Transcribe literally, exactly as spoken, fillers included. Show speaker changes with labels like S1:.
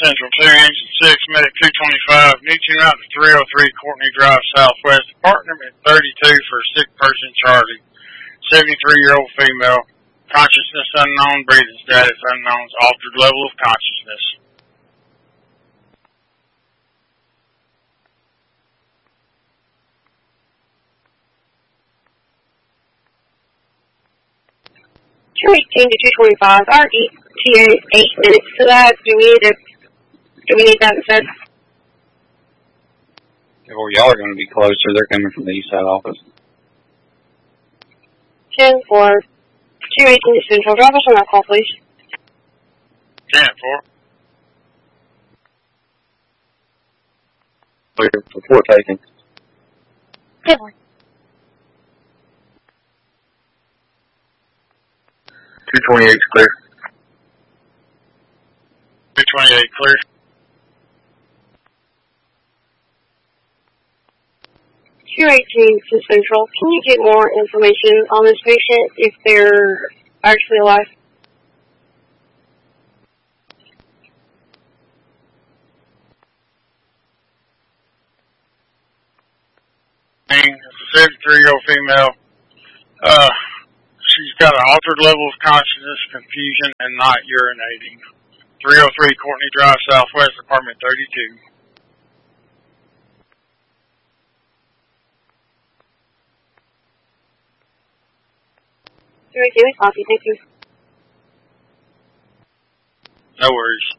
S1: Central, two Engine six, Medic two twenty-five. Need you out to three oh three Courtney Drive Southwest, apartment thirty-two for a sick person, Charlie. seventy-three-year-old female. Consciousness unknown, breathing status unknown, altered level of consciousness.
S2: two eighteen to two twenty-five. Our E T A is eight minutes to that. Do we need to, do we need that instead?
S3: Well, y'all are going to be closer. They're coming from the east side office.
S2: ten for two eighteen to Central. Drive us on that call, please.
S1: ten four.
S3: Clear for four taken.
S2: ten four.
S3: two twenty-eight is clear.
S1: two twenty-eight clear.
S2: two eighteen to Central. Can you get more information on this patient if they're actually alive?
S1: It's a seventy-three-year-old female. Uh, she's got an altered level of consciousness, confusion, and not urinating. three oh three Courtney Drive Southwest, apartment thirty-two.
S2: two eighteen, copy. Thank you.
S1: No worries.